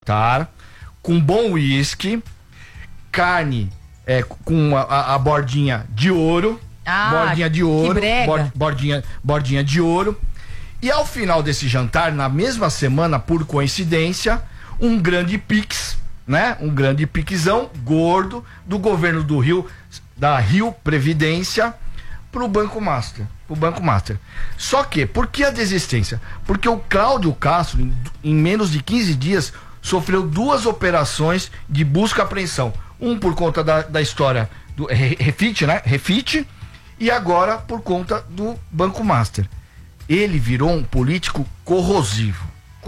jantar, com bom uísque, carne com a bordinha de ouro, bordinha de ouro, bordinha de ouro. E ao final desse jantar, na mesma semana, por coincidência, um grande pix, né? Um grande pixão gordo do governo do Rio, da Rio Previdência, pro Banco Master. Só que, por que a desistência? Porque o Cláudio Castro, em menos de 15 dias, sofreu 2 operações de busca e apreensão. Um por conta da história do Refit, né? Refit, e agora por conta do Banco Master. Ele virou um político corrosivo.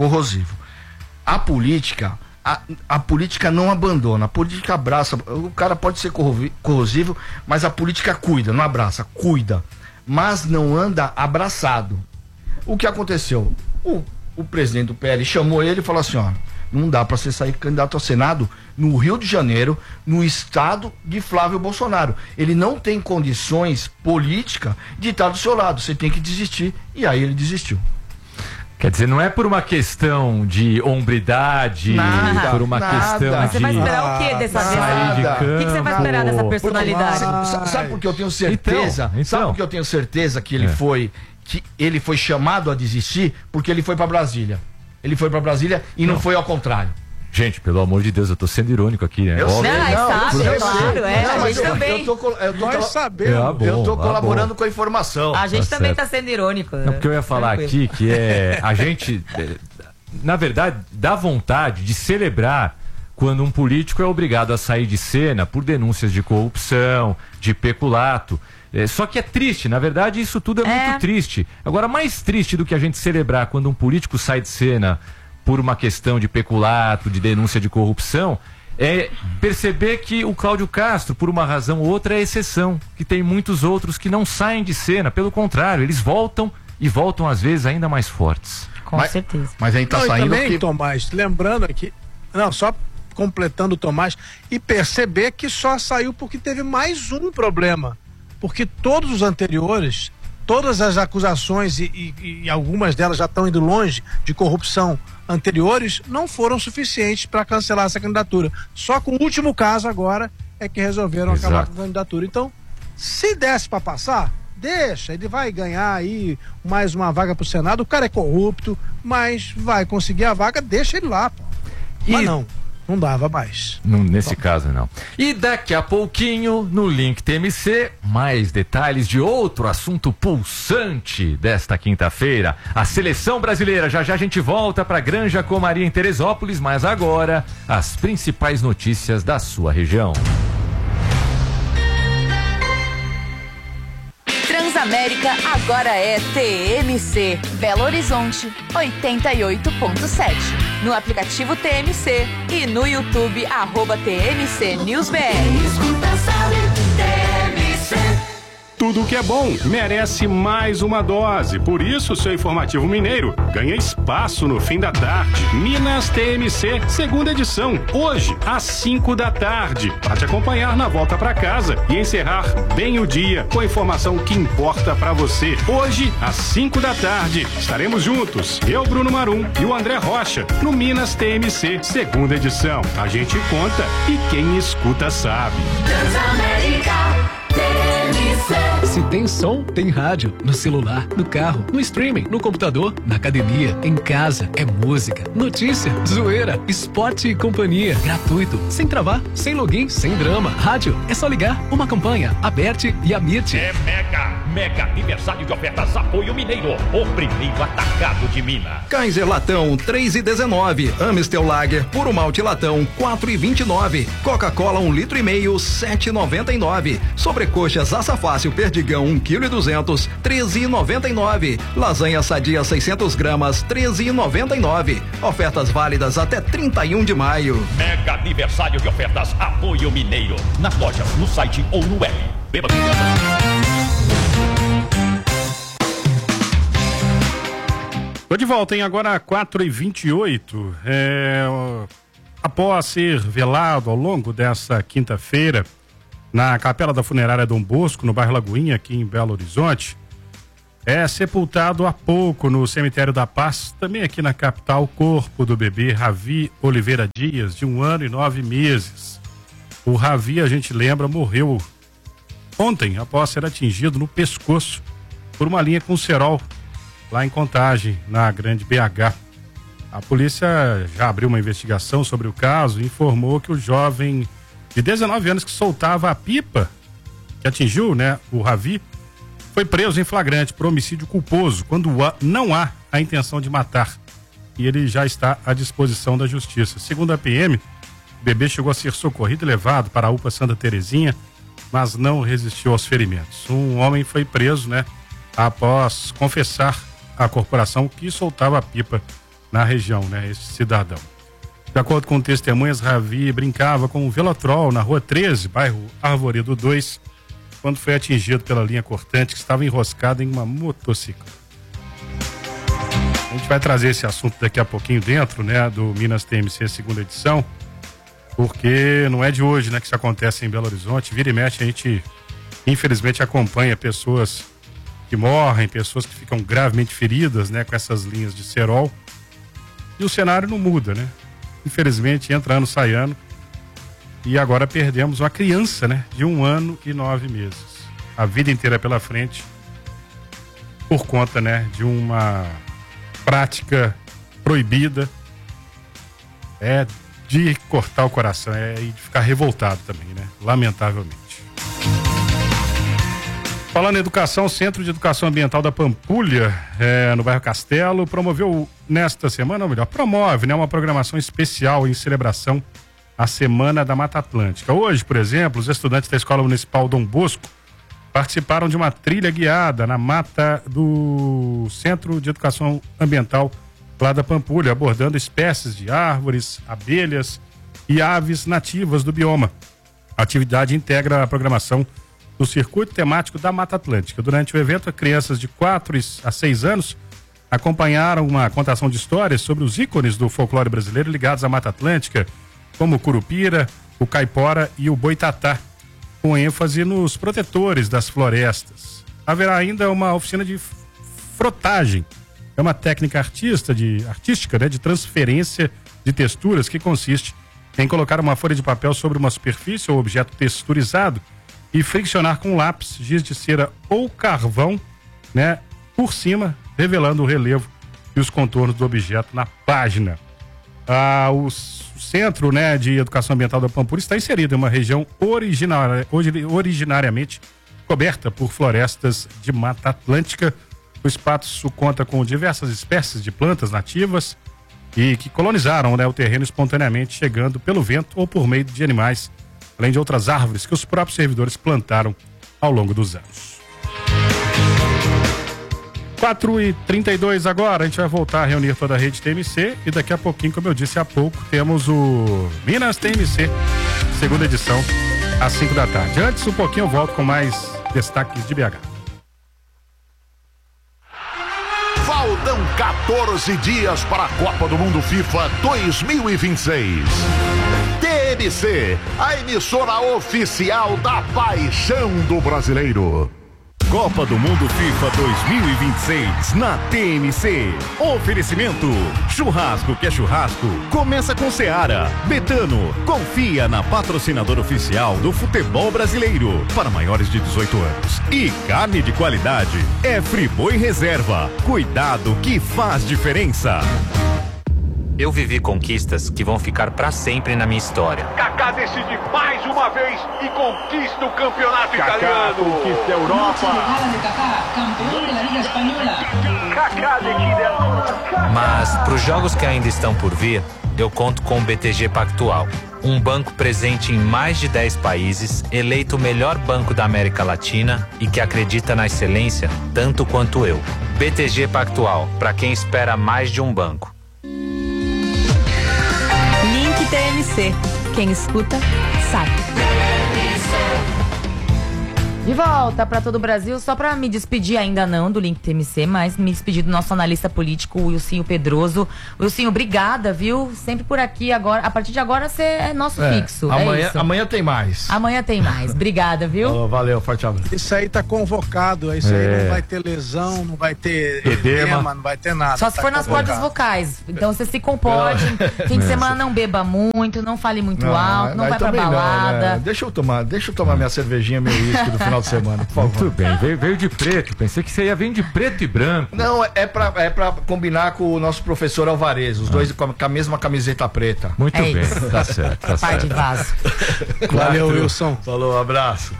A política não abandona, a política abraça. O cara pode ser corrosivo, mas a política cuida, não abraça, cuida, mas não anda abraçado. O que aconteceu? O presidente do PL chamou ele e falou assim, ó, não dá para você sair candidato ao Senado no Rio de Janeiro, no estado de Flávio Bolsonaro. Ele não tem condições políticas de estar do seu lado, você tem que desistir. E aí ele desistiu. Quer dizer, não é por uma questão de hombridade, por uma questão Mas você de... vai esperar o quê dessa vez? O que você vai esperar dessa personalidade? Sabe por que eu tenho certeza? Então. Sabe por que eu tenho certeza que ele foi chamado a desistir? Porque ele foi para Brasília. Ele foi para Brasília e não foi ao contrário. Gente, pelo amor de Deus, eu tô sendo irônico aqui, né? Eu sei, claro, a gente também. Eu tô colaborando com a informação. A gente também tá sendo irônico. Não, porque eu ia falar aqui que a gente, na verdade, dá vontade de celebrar quando um político é obrigado a sair de cena por denúncias de corrupção, de peculato. Só que é triste, na verdade isso tudo é muito triste. Agora, mais triste do que a gente celebrar quando um político sai de cena por uma questão de peculato, de denúncia de corrupção, é perceber que o Cláudio Castro, por uma razão ou outra, é exceção, que tem muitos outros que não saem de cena, pelo contrário, eles voltam e voltam às vezes ainda mais fortes. Com certeza. Mas aí tá saindo também, Tomás, lembrando aqui, só completando o Tomás, e perceber que só saiu porque teve mais um problema, porque todos os anteriores, todas as acusações e algumas delas já estão indo longe de corrupção anteriores, não foram suficientes para cancelar essa candidatura. Só com o último caso agora é que resolveram acabar com a candidatura. Então, se desse para passar, deixa, ele vai ganhar aí mais uma vaga pro Senado. O cara é corrupto, mas vai conseguir a vaga, deixa ele lá, pô. Mas não dava mais. Nesse caso, não. E daqui a pouquinho, no Link TMC, mais detalhes de outro assunto pulsante desta quinta-feira. A seleção brasileira. Já a gente volta para Granja Comaria em Teresópolis, mas agora, as principais notícias da sua região. Transamérica agora é TMC, Belo Horizonte 88.7. No aplicativo TMC e no YouTube @TMC News BR. Tudo que é bom merece mais uma dose. Por isso, seu informativo mineiro ganha espaço no fim da tarde. Minas TMC, segunda edição. Hoje, às 5 da tarde. Para te acompanhar na volta para casa e encerrar bem o dia com a informação que importa para você. Hoje, às 5 da tarde, estaremos juntos. Eu, Bruno Marum e o André Rocha, no Minas TMC, segunda edição. A gente conta e quem escuta sabe. Transamérica. Se tem som, tem rádio. No celular, no carro, no streaming, no computador, na academia, em casa. É música, notícia, zoeira, esporte e companhia. Gratuito, sem travar, sem login, sem drama. Rádio, é só ligar. Uma campanha, Aberte e Amit. É mega aniversário de ofertas Apoio Mineiro. O primeiro atacado de Minas. Kaiser Latão, 3,19. Amstel Lager, Puro Malte Latão, 4,29. Coca-Cola, 1,5 litro, 7,99. Sobrecoxas Assa Fácil Perdigão, 1,2 kg, 13,99. Lasanha Sadia, 600 gramas, 13,99. Ofertas válidas até 31 de maio. Mega aniversário de ofertas Apoio Mineiro. Nas lojas, no site ou no web. Beba com Tô de volta, hein? Agora 4h28. Após ser velado ao longo dessa quinta-feira na Capela da Funerária Dom Bosco, no bairro Lagoinha, aqui em Belo Horizonte, É sepultado há pouco no cemitério da Paz, também aqui na capital, o corpo do bebê Ravi Oliveira Dias, de 1 ano e 9 meses. O Ravi, a gente lembra, morreu ontem após ser atingido no pescoço por uma linha com cerol lá em Contagem, na Grande BH. A polícia já abriu uma investigação sobre o caso e informou que o jovem de 19 anos que soltava a pipa que atingiu, né, o Ravi, foi preso em flagrante por homicídio culposo, quando não há a intenção de matar. E ele já está à disposição da justiça. Segundo a PM, o bebê chegou a ser socorrido e levado para a UPA Santa Terezinha, mas não resistiu aos ferimentos. Um homem foi preso, né, após confessar à corporação que soltava a pipa na região, né, esse cidadão. De acordo com testemunhas, Ravi brincava com um Velotrol na Rua 13, bairro Arvoredo 2, quando foi atingido pela linha cortante que estava enroscada em uma motocicleta. A gente vai trazer esse assunto daqui a pouquinho dentro, né, do Minas TMC segunda edição, porque não é de hoje, né, que isso acontece em Belo Horizonte. Vira e mexe, a gente infelizmente acompanha pessoas que morrem, pessoas que ficam gravemente feridas, né, com essas linhas de cerol. E o cenário não muda, né? Infelizmente, entra ano, sai ano. E agora perdemos uma criança, né, de 1 ano e 9 meses. A vida inteira pela frente por conta, né, de uma prática proibida. É de cortar o coração, e de ficar revoltado também, né? Lamentavelmente. Falando em educação, o Centro de Educação Ambiental da Pampulha, no bairro Castelo, promoveu nesta semana, ou melhor, promove, né, uma programação especial em celebração à Semana da Mata Atlântica. Hoje, por exemplo, os estudantes da Escola Municipal Dom Bosco participaram de uma trilha guiada na mata do Centro de Educação Ambiental lá da Pampulha, abordando espécies de árvores, abelhas e aves nativas do bioma. A atividade integra a programação do Circuito Temático da Mata Atlântica. Durante o evento, crianças de 4 a 6 anos acompanharam uma contação de histórias sobre os ícones do folclore brasileiro ligados à Mata Atlântica, como o curupira, o caipora e o boitatá, com ênfase nos protetores das florestas. Haverá ainda uma oficina de frotagem. É uma técnica artística, né, de transferência de texturas que consiste em colocar uma folha de papel sobre uma superfície ou objeto texturizado e friccionar com lápis, giz de cera ou carvão, né, por cima, revelando o relevo e os contornos do objeto na página. O Centro, né, de Educação Ambiental da Pampulha está inserido em uma região originariamente coberta por florestas de Mata Atlântica. O espaço conta com diversas espécies de plantas nativas e que colonizaram, né, o terreno espontaneamente, chegando pelo vento ou por meio de animais, além de outras árvores que os próprios servidores plantaram ao longo dos anos. 4h32 agora, a gente vai voltar a reunir toda a rede TMC e daqui a pouquinho, como eu disse há pouco, temos o Minas TMC, segunda edição, às 5 da tarde. Antes, um pouquinho eu volto com mais destaques de BH. Faltam 14 dias para a Copa do Mundo FIFA 2026. TMC, a emissora oficial da paixão do brasileiro. Copa do Mundo FIFA 2026 na TMC. Oferecimento: churrasco que é churrasco, começa com Seara. Betano, confia na patrocinadora oficial do futebol brasileiro para maiores de 18 anos. E carne de qualidade é Friboi Reserva. Cuidado que faz diferença. Eu vivi conquistas que vão ficar pra sempre na minha história. Kaká decide mais uma vez e conquista o campeonato italiano. Conquista a Europa. Mas pros jogos que ainda estão por vir, eu conto com o BTG Pactual. Um banco presente em mais de 10 países, eleito o melhor banco da América Latina e que acredita na excelência tanto quanto eu. BTG Pactual, pra quem espera mais de um banco. TMC. Quem escuta, sabe. De volta para todo o Brasil, só para me despedir, ainda não do Link TMC, mas me despedir do nosso analista político, Wilsinho Pedroso. Wilsinho, obrigada, viu? Sempre por aqui agora. A partir de agora você é nosso fixo. Amanhã tem mais. Amanhã tem mais. Obrigada, viu? Valeu, forte abraço. Isso aí tá convocado, isso aí não vai ter lesão, não vai ter edema, não vai ter nada. Só se for nas cordas vocais. Então você se comporte. Fim de semana não beba muito, não fale muito alto, não vai pra balada. Não, né? Deixa eu tomar minha cervejinha, meu uísque do final de semana, por favor. Muito bem, veio de preto. Pensei que você ia vir de preto e branco. Não, é pra combinar com o nosso professor Alvarez, os dois com a mesma camiseta preta. Muito bem, tá certo. Pai de vaso. Valeu, Wilson. Falou, abraço.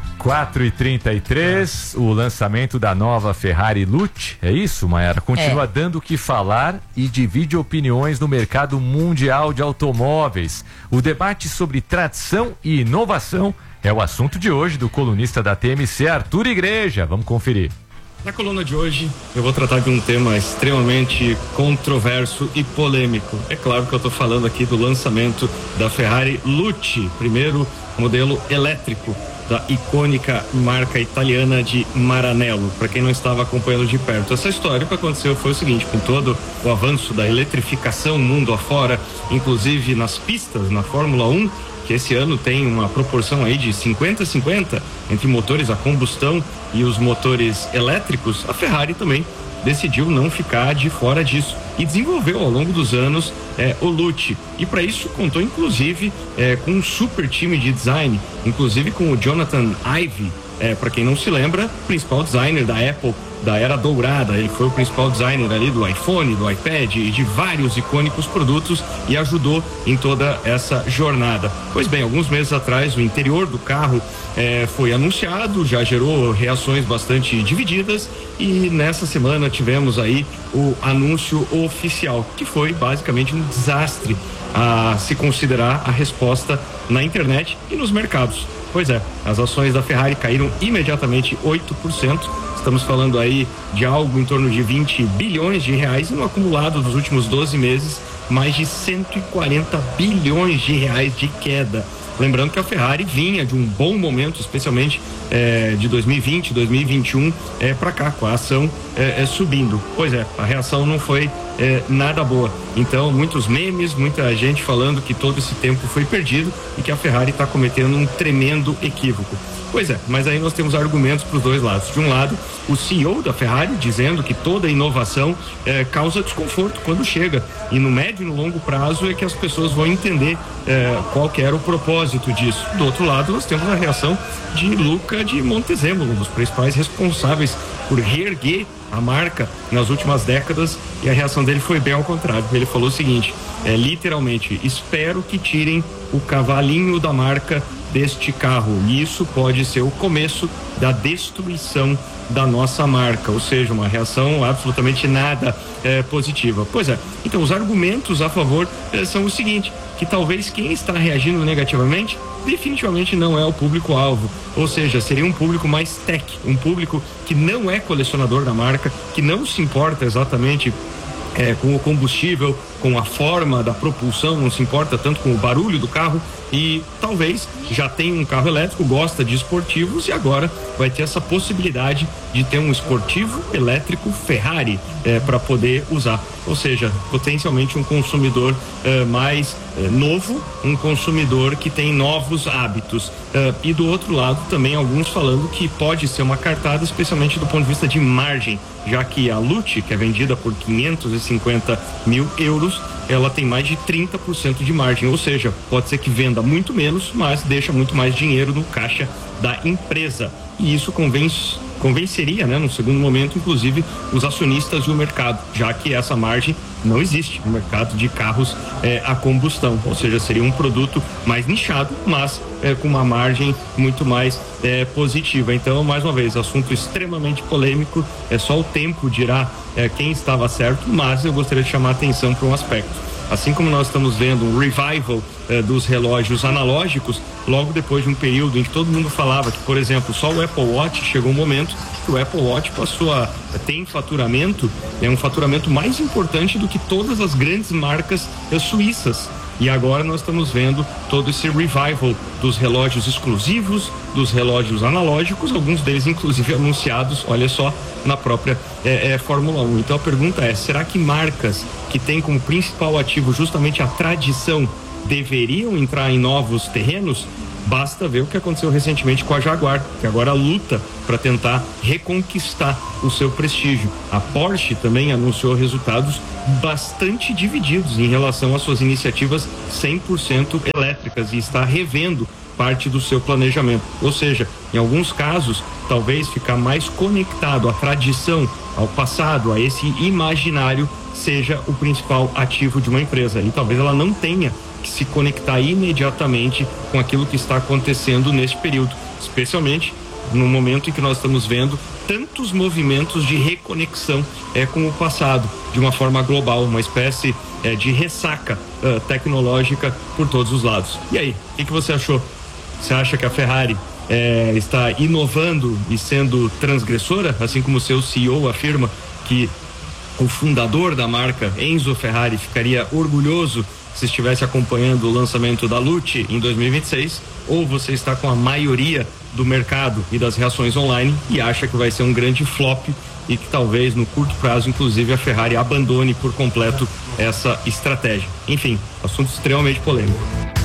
4h33, o lançamento da nova Ferrari Lute, é isso, Mayara? Continua dando o que falar e divide opiniões no mercado mundial de automóveis. O debate sobre tradição e inovação é o assunto de hoje do colunista da TMC, Arthur Igreja. Vamos conferir. Na coluna de hoje, eu vou tratar de um tema extremamente controverso e polêmico. É claro que eu estou falando aqui do lançamento da Ferrari Lute, primeiro modelo elétrico da icônica marca italiana de Maranello. Para quem não estava acompanhando de perto essa história, o que aconteceu foi o seguinte: com todo o avanço da eletrificação mundo afora, inclusive nas pistas, na Fórmula 1, que esse ano tem uma proporção aí de 50-50 entre motores a combustão e os motores elétricos, a Ferrari também decidiu não ficar de fora disso e desenvolveu ao longo dos anos o Lute. E para isso contou inclusive com um super time de design, inclusive com o Jonathan Ive, para quem não se lembra, principal designer da Apple da era dourada. Ele foi o principal designer ali do iPhone, do iPad e de vários icônicos produtos e ajudou em toda essa jornada. Pois bem, alguns meses atrás o interior do carro foi anunciado, já gerou reações bastante divididas e nessa semana tivemos aí o anúncio oficial, que foi basicamente um desastre a se considerar a resposta na internet e nos mercados. Pois é, as ações da Ferrari caíram imediatamente 8%. Estamos falando aí de algo em torno de 20 bilhões de reais e no acumulado dos últimos 12 meses, mais de 140 bilhões de reais de queda. Lembrando que a Ferrari vinha de um bom momento, especialmente de 2020, 2021 para cá, com a ação subindo. Pois é, a reação não foi nada boa. Então, muitos memes, muita gente falando que todo esse tempo foi perdido e que a Ferrari está cometendo um tremendo equívoco. Pois é, mas aí nós temos argumentos para os dois lados. De um lado, o CEO da Ferrari dizendo que toda inovação causa desconforto quando chega, e no médio e no longo prazo é que as pessoas vão entender qual que era o propósito disso. Do outro lado, nós temos a reação de Luca de Montezemolo, um dos principais responsáveis por reerguer a marca nas últimas décadas, e a reação dele foi bem ao contrário. Ele falou o seguinte, literalmente: espero que tirem o cavalinho da marca deste carro, e isso pode ser o começo da destruição da nossa marca, ou seja, uma reação absolutamente nada positiva. Pois é, então os argumentos a favor são o seguinte, que talvez quem está reagindo negativamente definitivamente não é o público-alvo, ou seja, seria um público mais tech, um público que não é colecionador da marca, que não se importa exatamente com o combustível, com a forma da propulsão, não se importa tanto com o barulho do carro, e talvez já tenha um carro elétrico, gosta de esportivos e agora vai ter essa possibilidade de ter um esportivo elétrico Ferrari para poder usar, ou seja, potencialmente um consumidor mais novo, um consumidor que tem novos hábitos, e do outro lado também alguns falando que pode ser uma cartada, especialmente do ponto de vista de margem, já que a Lute, que é vendida por 550 mil euros, ela tem mais de 30% de margem, ou seja, pode ser que venda muito menos, mas deixa muito mais dinheiro no caixa da empresa, e isso convenceria, no segundo momento, inclusive os acionistas e o mercado, já que essa margem não existe no mercado de carros a combustão, ou seja, seria um produto mais nichado, mas com uma margem muito mais positiva. Então, mais uma vez, assunto extremamente polêmico, só o tempo dirá quem estava certo, mas eu gostaria de chamar a atenção para um aspecto. Assim como nós estamos vendo um revival dos relógios analógicos, logo depois de um período em que todo mundo falava que, por exemplo, só o Apple Watch, chegou um momento que o Apple Watch passou a ter faturamento, um faturamento mais importante do que todas as grandes marcas suíças. E agora nós estamos vendo todo esse revival dos relógios exclusivos, dos relógios analógicos, alguns deles inclusive anunciados, olha só, na própria Fórmula 1. Então a pergunta é, será que marcas que têm como principal ativo justamente a tradição deveriam entrar em novos terrenos? Basta ver o que aconteceu recentemente com a Jaguar, que agora luta para tentar reconquistar o seu prestígio. A Porsche também anunciou resultados bastante divididos em relação às suas iniciativas 100% elétricas e está revendo parte do seu planejamento. Ou seja, em alguns casos, talvez ficar mais conectado à tradição, ao passado, a esse imaginário, seja o principal ativo de uma empresa. E talvez ela não tenha que se conectar imediatamente com aquilo que está acontecendo neste período, especialmente no momento em que nós estamos vendo tantos movimentos de reconexão com o passado, de uma forma global, uma espécie de ressaca tecnológica por todos os lados. E aí, o que você achou? Você acha que a Ferrari está inovando e sendo transgressora, assim como o seu CEO afirma que o fundador da marca, Enzo Ferrari, ficaria orgulhoso se estivesse acompanhando o lançamento da Lucci em 2026, ou você está com a maioria do mercado e das reações online e acha que vai ser um grande flop e que talvez no curto prazo, inclusive, a Ferrari abandone por completo essa estratégia. Enfim, assunto extremamente polêmico.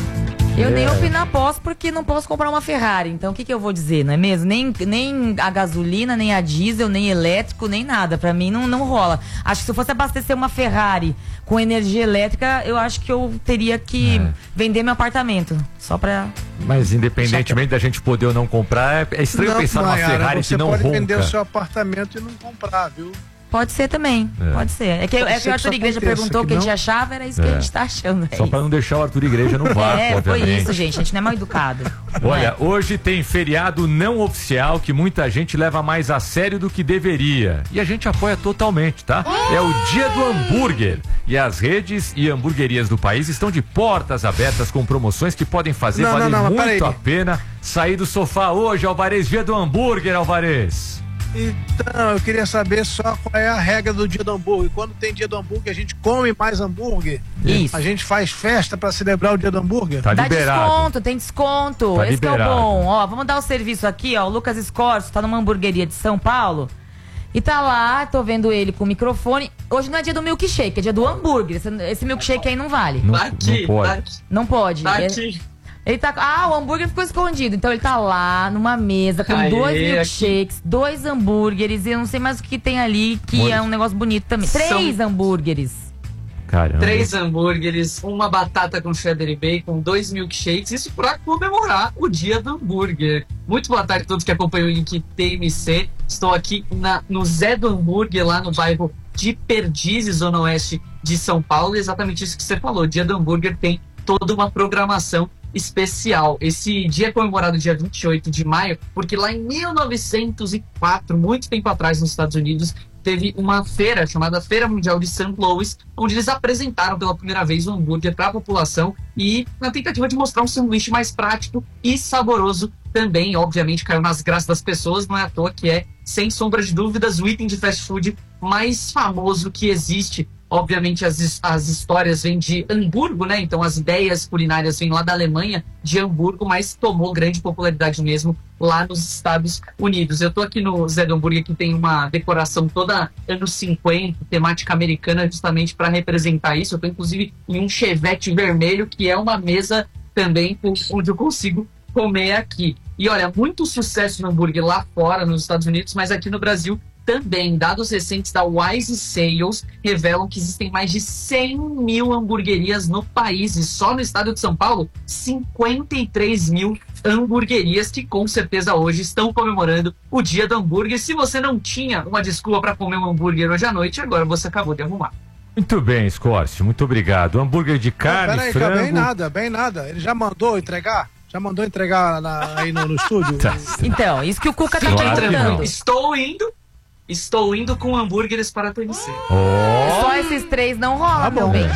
Eu nem opino após porque não posso comprar uma Ferrari. Então o que eu vou dizer, não é mesmo? Nem a gasolina, nem a diesel, nem elétrico, nem nada. Pra mim não rola. Acho que se eu fosse abastecer uma Ferrari com energia elétrica, eu acho que eu teria que vender meu apartamento. Só pra... Mas independentemente da gente poder ou não comprar, é estranho pensar numa Ferrari que não ronca. Você pode vender o seu apartamento e não comprar, viu? Pode ser também, pode ser. É que o Arthur Igreja perguntou o que a gente achava, era isso que a gente tá achando. Só pra não deixar o Arthur Igreja no vácuo, foi isso, gente. A gente não é mal educado. Olha, hoje tem feriado não oficial que muita gente leva mais a sério do que deveria. E a gente apoia totalmente, tá? É o Dia do Hambúrguer. E as redes e hamburguerias do país estão de portas abertas com promoções que podem fazer valer muito a pena sair do sofá hoje, Alvarez. Dia do Hambúrguer, Alvarez. Então, eu queria saber só qual é a regra do dia do hambúrguer. Quando tem dia do hambúrguer, a gente come mais hambúrguer? Isso. A gente faz festa pra celebrar o dia do hambúrguer? Tá liberado. Dá desconto, tem desconto. Tá Esse liberado. que é o bom. Ó, vamos dar o serviço aqui, ó. O Lucas Scorso tá numa hamburgueria de São Paulo. E tá lá, tô vendo ele com o microfone. Hoje não é dia do milkshake, é dia do hambúrguer. Esse milkshake aí não vale. Não pode. Não pode. Ele tá. O hambúrguer ficou escondido. Então ele tá lá numa mesa com 2 milkshakes, 2 hambúrgueres. E eu não sei mais o que tem ali, que é um negócio bonito também. 3 hambúrgueres. Caramba. 3 hambúrgueres, uma batata com cheddar e bacon, 2 milkshakes. Isso pra comemorar o dia do hambúrguer. Muito boa tarde a todos que acompanham o Link TMC. Estou aqui no Zé do Hambúrguer, lá no bairro de Perdizes, zona oeste de São Paulo. E exatamente isso que você falou. O dia do hambúrguer tem toda uma programação especial. Esse dia é comemorado dia 28 de maio, porque lá em 1904, muito tempo atrás nos Estados Unidos, teve uma feira chamada Feira Mundial de St. Louis, onde eles apresentaram pela primeira vez o hambúrguer para a população e na tentativa de mostrar um sanduíche mais prático e saboroso também. Obviamente caiu nas graças das pessoas, não é à toa que é, sem sombra de dúvidas, o item de fast food mais famoso que existe. Obviamente as histórias vêm de Hamburgo, né? Então as ideias culinárias vêm lá da Alemanha, de Hamburgo, mas tomou grande popularidade mesmo lá nos Estados Unidos. Eu tô aqui no Zé do Hambúrguer, que tem uma decoração toda anos 50, temática americana, justamente para representar isso. Eu tô inclusive em um Chevette vermelho, que é uma mesa também onde eu consigo comer aqui. E olha, muito sucesso no hambúrguer lá fora, nos Estados Unidos, mas aqui no Brasil também. Dados recentes da Wise Sales revelam que existem mais de 100 mil hamburguerias no país. E só no estado de São Paulo, 53 mil hamburguerias que com certeza hoje estão comemorando o dia do hambúrguer. Se você não tinha uma desculpa para comer um hambúrguer hoje à noite, agora você acabou de arrumar. Muito bem, Scorsi, muito obrigado. Hambúrguer de carne, frango... Bem nada. Ele já mandou entregar? Já mandou entregar aí no estúdio? Então, isso que o Cuca tá perguntando. Estou indo com hambúrgueres para a TMC. Só esses 3 não rola, meu bem.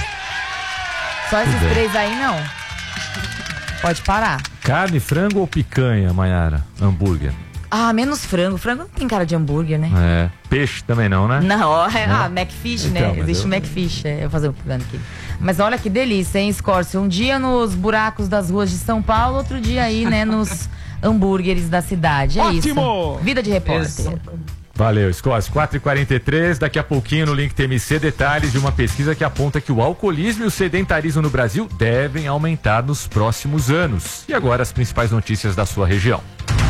Só esses 3 aí não. Pode parar. Carne, frango ou picanha, Mayara? Hambúrguer. Menos frango. Frango não tem cara de hambúrguer, né? Peixe também não, né? Não, McFish, então, né? Existe o McFish. Eu vou fazer um plano aqui. Mas olha que delícia, hein, Scorcio? Um dia nos buracos das ruas de São Paulo, outro dia aí, né, nos hambúrgueres da cidade. É Ótimo! Isso. Vida de repórter. Valeu, Scorcio. 4h43, daqui a pouquinho no Link TMC, detalhes de uma pesquisa que aponta que o alcoolismo e o sedentarismo no Brasil devem aumentar nos próximos anos. E agora as principais notícias da sua região.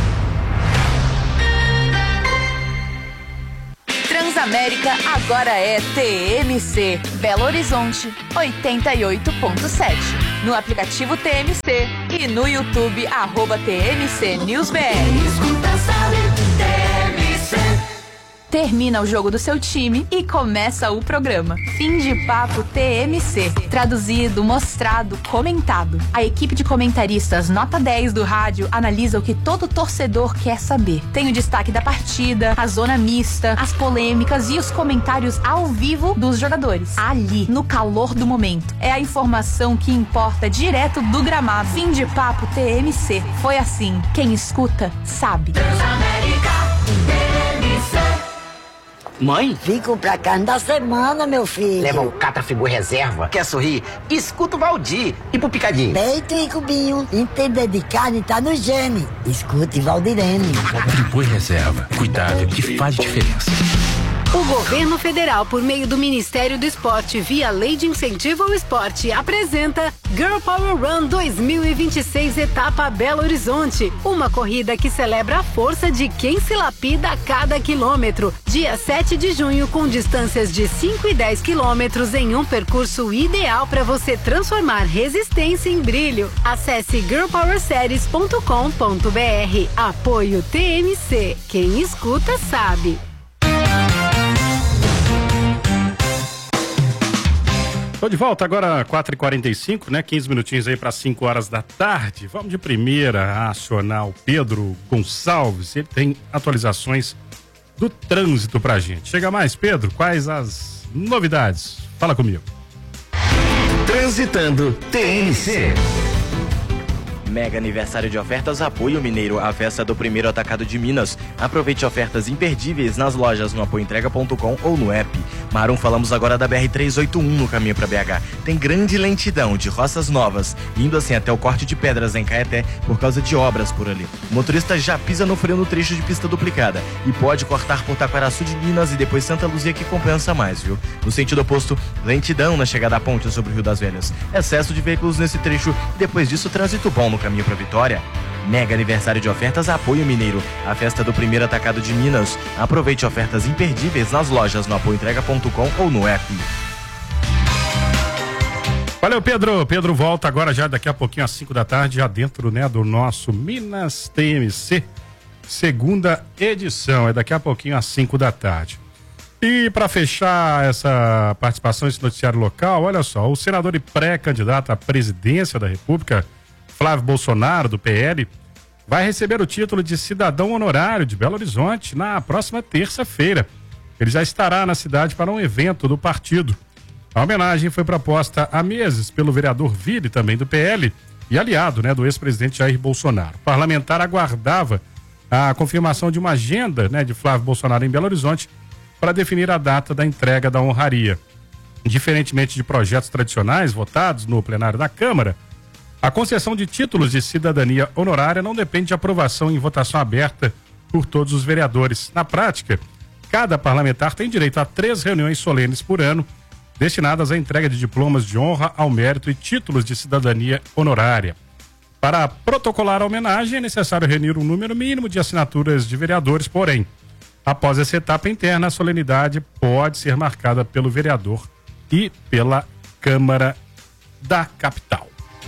Transamérica agora é TMC. Belo Horizonte, 88.7. No aplicativo TMC e no YouTube, @TMC NewsBR. Termina o jogo do seu time e começa o programa. Fim de papo TMC. Traduzido, mostrado, comentado. A equipe de comentaristas nota 10 do rádio analisa o que todo torcedor quer saber. Tem o destaque da partida, a zona mista, as polêmicas e os comentários ao vivo dos jogadores. Ali, no calor do momento. É a informação que importa direto do gramado. Fim de papo TMC. Foi assim. Quem escuta, sabe. Mãe? Fico pra cada semana, meu filho. Leva o Catafigu Reserva. Quer sorrir? Escuta o Valdir. E pro Picadinho? Peito e cubinho. Entender de carne tá no gene. Escute Valdirene. Friboi Reserva. Cuidado que faz diferença. O governo federal, por meio do Ministério do Esporte, via Lei de Incentivo ao Esporte, apresenta Girl Power Run 2026 Etapa Belo Horizonte. Uma corrida que celebra a força de quem se lapida a cada quilômetro. Dia 7 de junho, com distâncias de 5 e 10 quilômetros em um percurso ideal para você transformar resistência em brilho. Acesse girlpowerseries.com.br. Apoio TMC. Quem escuta sabe. Tô de volta agora, 4h45, né? 15 minutinhos aí para 5 horas da tarde. Vamos de primeira a acionar o Pedro Gonçalves. Ele tem atualizações do trânsito pra gente. Chega mais, Pedro, quais as novidades? Fala comigo. Transitando TMC. Mega aniversário de ofertas Apoio Mineiro, a festa do primeiro atacado de Minas. Aproveite ofertas imperdíveis nas lojas no apoioentrega.com ou no app. Marum, falamos agora da BR-381 no caminho para BH. Tem grande lentidão de roças novas, indo assim até o corte de pedras em Caeté por causa de obras por ali. O motorista já pisa no freio no trecho de pista duplicada e pode cortar por Taquaraçu de Minas e depois Santa Luzia, que compensa mais, viu? No sentido oposto, lentidão na chegada à ponte sobre o Rio das Velhas. Excesso de veículos nesse trecho e depois disso trânsito bom no caminho para Vitória. Mega aniversário de ofertas Apoio Mineiro, a festa do primeiro atacado de Minas. Aproveite ofertas imperdíveis nas lojas no apoioentrega.com ou no app. Valeu, Pedro. Pedro volta agora já daqui a pouquinho às 5 da tarde, já dentro, né, do nosso Minas TMC, segunda edição. É daqui a pouquinho às 5 da tarde. E para fechar essa participação, esse noticiário local, olha só, o senador e pré-candidato à presidência da República, Flávio Bolsonaro, do PL, vai receber o título de cidadão honorário de Belo Horizonte na próxima terça-feira. Ele já estará na cidade para um evento do partido. A homenagem foi proposta há meses pelo vereador Vili, também do PL, e aliado, né, do ex-presidente Jair Bolsonaro. O parlamentar aguardava a confirmação de uma agenda, né, de Flávio Bolsonaro em Belo Horizonte para definir a data da entrega da honraria. Diferentemente de projetos tradicionais votados no plenário da Câmara, a concessão de títulos de cidadania honorária não depende de aprovação em votação aberta por todos os vereadores. Na prática, cada parlamentar tem direito a 3 reuniões solenes por ano, destinadas à entrega de diplomas de honra ao mérito e títulos de cidadania honorária. Para protocolar a homenagem, é necessário reunir um número mínimo de assinaturas de vereadores, porém, após essa etapa interna, a solenidade pode ser marcada pelo vereador e pela Câmara da capital.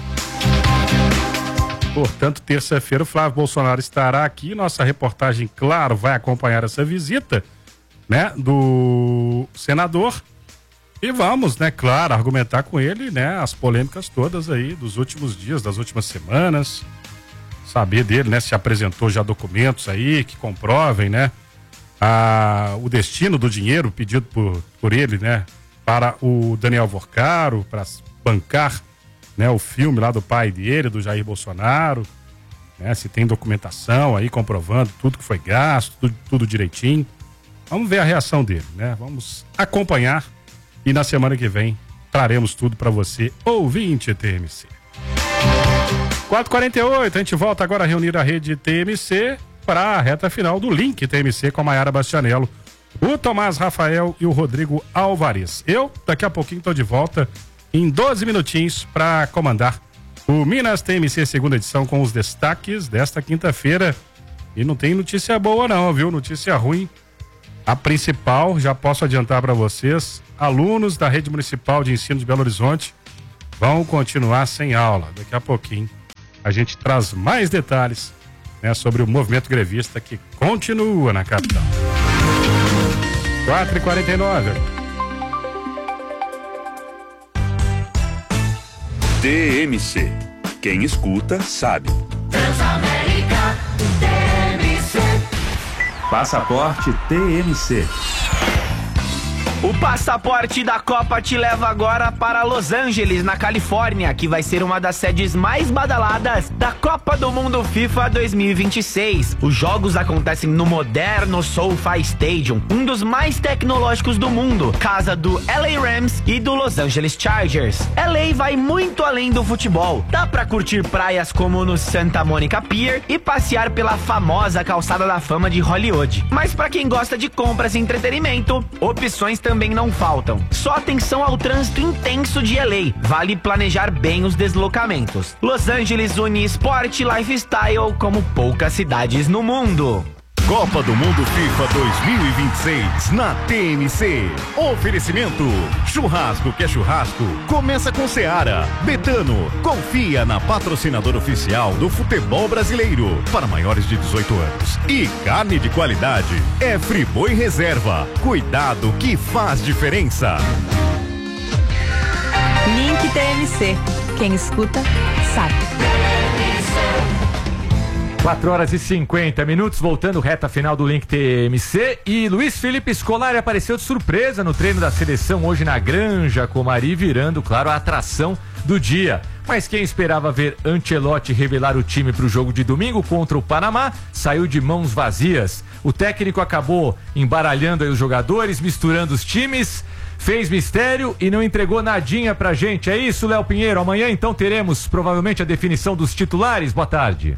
Portanto, terça-feira o Flávio Bolsonaro estará aqui. Nossa reportagem, claro, vai acompanhar essa visita, né, do senador. E vamos, né, claro, argumentar com ele, né, as polêmicas todas aí dos últimos dias, das últimas semanas. Saber dele, né, se apresentou já documentos aí que comprovem, né, o destino do dinheiro pedido por ele, né, para o Daniel Vorcaro, para bancar, né, o filme lá do pai dele, do Jair Bolsonaro. né? Se tem documentação aí comprovando tudo que foi gasto, tudo direitinho. Vamos ver a reação dele, né? Vamos acompanhar e na semana que vem traremos tudo para você, ouvinte TMC. 4h48, a gente volta agora a reunir a rede TMC para a reta final do Link TMC com a Maiara Bastianello, o Tomás Rafael e o Rodrigo Alvarez. Eu, daqui a pouquinho, estou de volta em 12 minutinhos para comandar o Minas TMC segunda edição com os destaques desta quinta-feira. E não tem notícia boa não, viu? Notícia ruim. A principal, já posso adiantar para vocês, alunos da Rede Municipal de Ensino de Belo Horizonte vão continuar sem aula. Daqui a pouquinho a gente traz mais detalhes, né, sobre o movimento grevista que continua na capital. 4h49. TMC. Quem escuta, sabe. Transamérica TMC. Passaporte TMC. O passaporte da Copa te leva agora para Los Angeles, na Califórnia, que vai ser uma das sedes mais badaladas da Copa do Mundo FIFA 2026. Os jogos acontecem no moderno SoFi Stadium, um dos mais tecnológicos do mundo, casa do LA Rams e do Los Angeles Chargers. LA vai muito além do futebol. Dá pra curtir praias como no Santa Monica Pier e passear pela famosa calçada da fama de Hollywood. Mas pra quem gosta de compras e entretenimento, opções também não faltam. Só atenção ao trânsito intenso de LA. Vale planejar bem os deslocamentos. Los Angeles une esporte e lifestyle como poucas cidades no mundo. Copa do Mundo FIFA 2026 na TMC. Oferecimento: churrasco que é churrasco, começa com Seara. Betano, confia na patrocinadora oficial do futebol brasileiro para maiores de 18 anos. E carne de qualidade é Friboi Reserva. Cuidado que faz diferença. Link TMC. Quem escuta, sabe. 4h50, voltando reta final do Link TMC. E Luiz Felipe Scolari apareceu de surpresa no treino da seleção hoje na Granja Comari, virando, claro, a atração do dia. Mas quem esperava ver Ancelotti revelar o time para o jogo de domingo contra o Panamá saiu de mãos vazias. O técnico acabou embaralhando aí os jogadores, misturando os times, fez mistério e não entregou nadinha pra gente. É isso, Léo Pinheiro? Amanhã então teremos provavelmente a definição dos titulares. Boa tarde.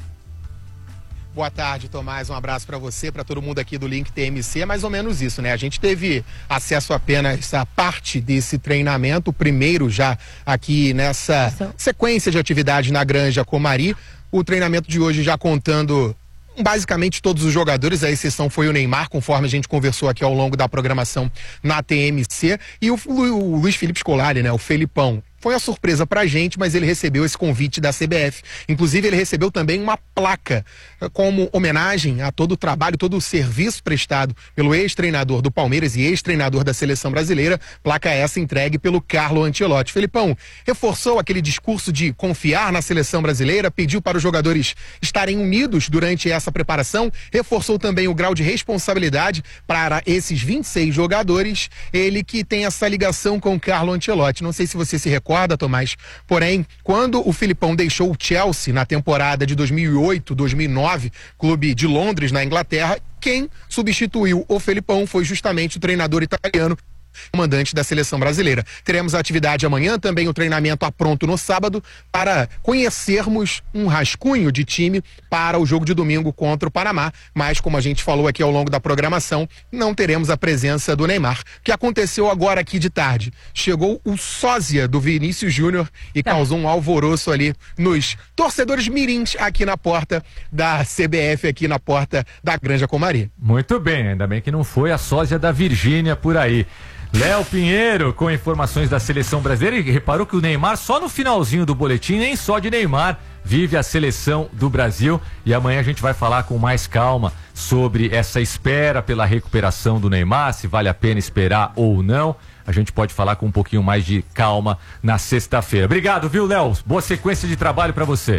Boa tarde, Tomás. Um abraço para você, para todo mundo aqui do Link TMC. É mais ou menos isso, né? A gente teve acesso apenas a parte desse treinamento, o primeiro já aqui nessa sequência de atividade na Granja Comari. O treinamento de hoje já contando basicamente todos os jogadores, a exceção foi o Neymar, conforme a gente conversou aqui ao longo da programação na TMC. E o Luiz Felipe Scolari, né? O Felipão. Foi uma surpresa pra gente, mas ele recebeu esse convite da CBF. Inclusive, ele recebeu também uma placa como homenagem a todo o trabalho, todo o serviço prestado pelo ex-treinador do Palmeiras e ex-treinador da Seleção Brasileira. Placa essa entregue pelo Carlo Ancelotti. Felipão reforçou aquele discurso de confiar na Seleção Brasileira, pediu para os jogadores estarem unidos durante essa preparação, reforçou também o grau de responsabilidade para esses 26 jogadores. Ele que tem essa ligação com o Carlo Ancelotti. Não sei se você se recorda, Tomás, porém, quando o Filipão deixou o Chelsea na temporada de 2008-2009, clube de Londres, na Inglaterra, quem substituiu o Felipão foi justamente o treinador italiano, comandante da Seleção Brasileira. Teremos a atividade amanhã, também o treinamento pronto no sábado, para conhecermos um rascunho de time para o jogo de domingo contra o Panamá, mas como a gente falou aqui ao longo da programação, não teremos a presença do Neymar. O que aconteceu agora aqui de tarde? Chegou o sósia do Vinícius Júnior e causou um alvoroço ali nos torcedores mirins aqui na porta da CBF, aqui na porta da Granja Comari. Muito bem, ainda bem que não foi a sósia da Virgínia por aí. Léo Pinheiro com informações da Seleção Brasileira. E reparou que o Neymar, só no finalzinho do boletim, nem só de Neymar vive a Seleção do Brasil. E amanhã a gente vai falar com mais calma sobre essa espera pela recuperação do Neymar, se vale a pena esperar ou não. A gente pode falar com um pouquinho mais de calma na sexta-feira. Obrigado, viu, Léo? Boa sequência de trabalho para você.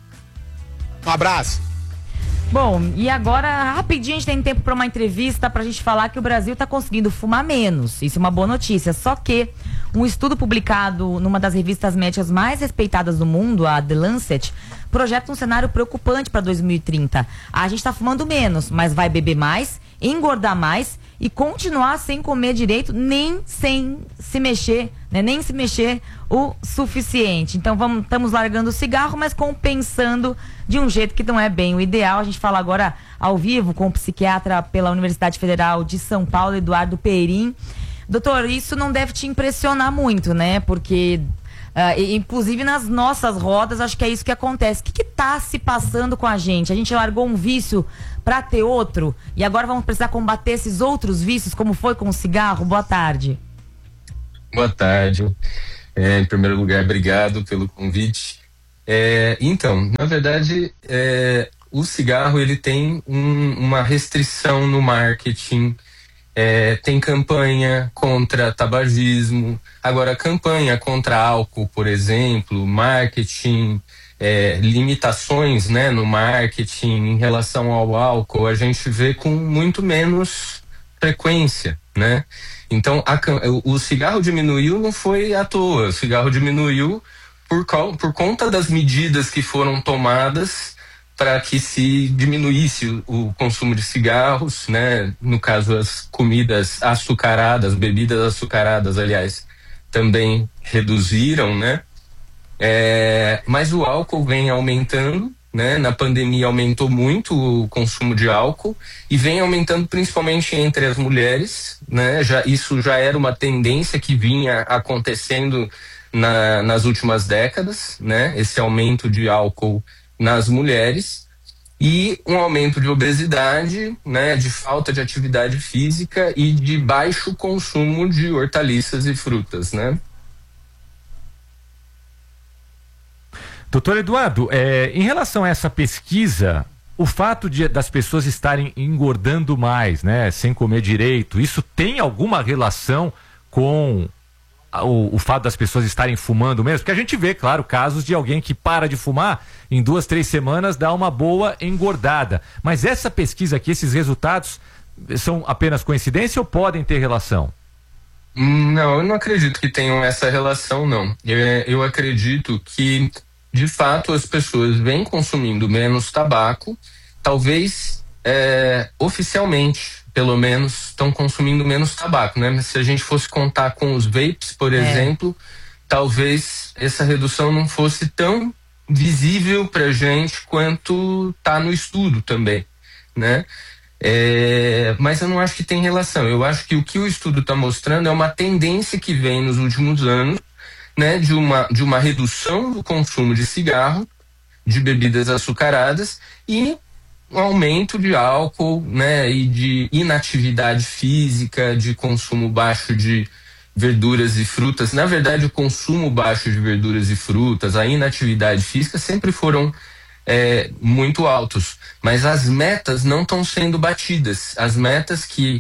Um abraço. Bom, e agora, rapidinho, a gente tem tempo para uma entrevista pra gente falar que o Brasil tá conseguindo fumar menos. Isso é uma boa notícia. Só que um estudo publicado numa das revistas médicas mais respeitadas do mundo, a The Lancet, projeta um cenário preocupante para 2030. A gente está fumando menos, mas vai beber mais, engordar mais e continuar sem comer direito, nem sem se mexer, né? Nem se mexer o suficiente. Então estamos largando o cigarro, mas compensando de um jeito que não é bem o ideal. A gente fala agora ao vivo com o psiquiatra pela Universidade Federal de São Paulo, Eduardo Perim. Doutor, isso não deve te impressionar muito, né? Porque inclusive nas nossas rodas, acho que é isso que acontece. O que está se passando com a gente? A gente largou um vício para ter outro e agora vamos precisar combater esses outros vícios, como foi com o cigarro? Boa tarde. Boa tarde. Em primeiro lugar, obrigado pelo convite. Então, na verdade, o cigarro ele tem uma restrição no marketing. Tem campanha contra tabagismo, agora campanha contra álcool, por exemplo, marketing, limitações, né, no marketing em relação ao álcool, a gente vê com muito menos frequência, né? Então o cigarro diminuiu não foi à toa, o cigarro diminuiu por conta das medidas que foram tomadas para que se diminuísse o consumo de cigarros, né? No caso, as comidas açucaradas, bebidas açucaradas, aliás, também reduziram, né? Mas o álcool vem aumentando, né? Na pandemia aumentou muito o consumo de álcool e vem aumentando principalmente entre as mulheres, né? Isso já era uma tendência que vinha acontecendo nas últimas décadas, né? Esse aumento de álcool nas mulheres e um aumento de obesidade, né, de falta de atividade física e de baixo consumo de hortaliças e frutas, né? Doutor Eduardo, em relação a essa pesquisa, o fato das pessoas estarem engordando mais, né, sem comer direito, isso tem alguma relação com o fato das pessoas estarem fumando mesmo? Porque a gente vê, claro, casos de alguém que para de fumar, em 2, 3 semanas dá uma boa engordada. Mas essa pesquisa aqui, esses resultados, são apenas coincidência ou podem ter relação? Não, eu não acredito que tenham essa relação, não. Eu acredito que, de fato, as pessoas vêm consumindo menos tabaco, talvez oficialmente, pelo menos, estão consumindo menos tabaco, né? Mas se a gente fosse contar com os vapes, por exemplo, talvez essa redução não fosse tão visível pra gente quanto tá no estudo também, né? Mas eu não acho que tem relação. Eu acho que o que o estudo está mostrando é uma tendência que vem nos últimos anos, né? De uma redução do consumo de cigarro, de bebidas açucaradas e um aumento de álcool, né, e de inatividade física, de consumo baixo de verduras e frutas. Na verdade, o consumo baixo de verduras e frutas, a inatividade física sempre foram muito altos, mas as metas não estão sendo batidas. As metas que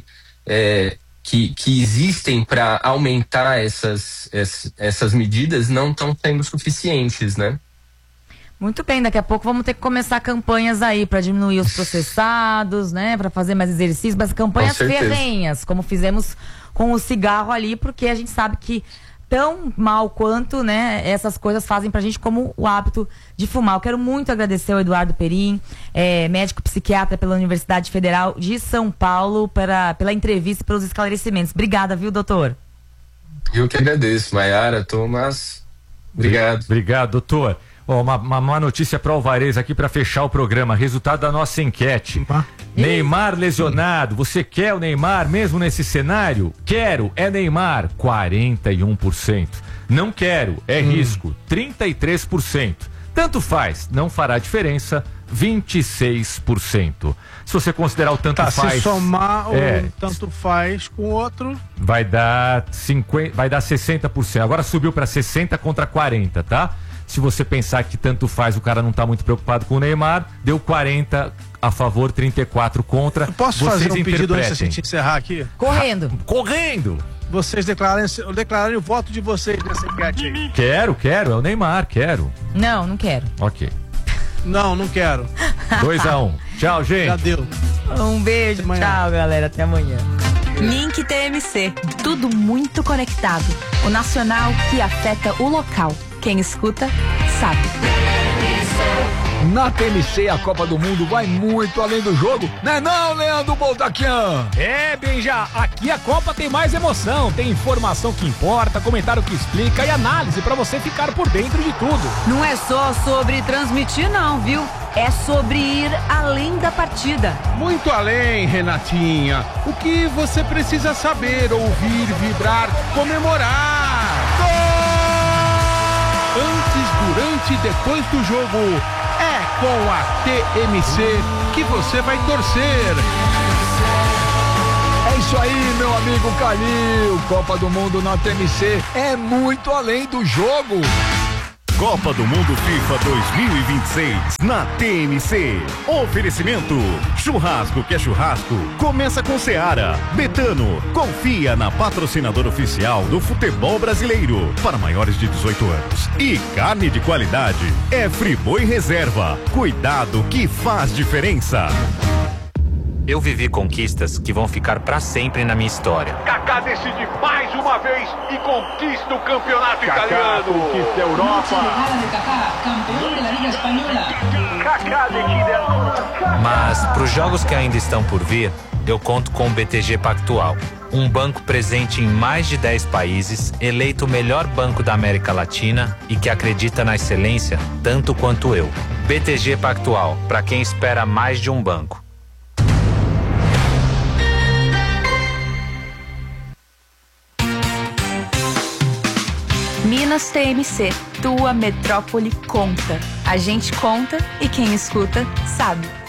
existem para aumentar essas medidas não estão sendo suficientes, né? Muito bem, daqui a pouco vamos ter que começar campanhas aí para diminuir os processados, né, para fazer mais exercício, mas campanhas ferrenhas, como fizemos com o cigarro ali, porque a gente sabe que tão mal quanto, né, essas coisas fazem pra gente, como o hábito de fumar. Eu quero muito agradecer ao Eduardo Perim, médico psiquiatra pela Universidade Federal de São Paulo, pela entrevista e pelos esclarecimentos. Obrigada, viu, doutor? Eu que agradeço, Maiara, Thomas. Obrigado. Obrigado, doutor. Uma má notícia para o Alvarez aqui para fechar o programa. Resultado da nossa enquete. Neymar lesionado. Você quer o Neymar mesmo nesse cenário? Quero. É Neymar. 41%. Não quero. É risco. 33%. Tanto faz. Não fará diferença. 26%. Se você considerar o tanto faz... Se somar o tanto faz com o outro... Vai dar 60%. Agora subiu para 60 contra 40, tá? Se você pensar que tanto faz, o cara não tá muito preocupado com o Neymar, deu 40 a favor, 34 contra. Eu posso fazer um pedido antes da gente encerrar aqui? Correndo. Correndo! Vocês declararem o voto de vocês nessa enquete aí. Quero, é o Neymar, quero. Não quero. Ok. Não quero. 2-1. Tchau, gente. Já deu. Um beijo, tchau, galera. Até amanhã. Link TMC. Tudo muito conectado. O nacional que afeta o local. Quem escuta, sabe. Na TMC, a Copa do Mundo vai muito além do jogo, né não, Leandro Boltaquian? Benja, aqui a Copa tem mais emoção, tem informação que importa, comentário que explica e análise pra você ficar por dentro de tudo. Não é só sobre transmitir não, viu? É sobre ir além da partida. Muito além, Renatinha. O que você precisa saber, ouvir, vibrar, comemorar. Gol! Antes, durante e depois do jogo, é com a TMC que você vai torcer. É isso aí, meu amigo Calil. Copa do Mundo na TMC é muito além do jogo. Copa do Mundo FIFA 2026 na TMC. Oferecimento: churrasco que é churrasco, começa com Seara. Betano, confia na patrocinadora oficial do futebol brasileiro para maiores de 18 anos. E carne de qualidade é Friboi Reserva. Cuidado que faz diferença. Eu vivi conquistas que vão ficar pra sempre na minha história. Kaká decide mais uma vez e conquista o campeonato italiano. Conquista a Europa. Kaká decide a... Mas pros jogos que ainda estão por vir, eu conto com o BTG Pactual. Um banco presente em mais de 10 países, eleito o melhor banco da América Latina e que acredita na excelência tanto quanto eu. BTG Pactual, pra quem espera mais de um banco. Minas TMC, tua metrópole conta. A gente conta e quem escuta sabe.